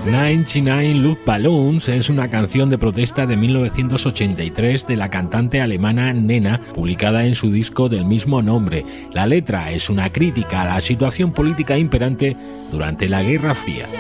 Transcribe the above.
99 Luftballons es una canción de protesta de 1983 de la cantante alemana Nena, publicada en su disco del mismo nombre. La letra es una crítica a la situación política imperante durante la Guerra Fría.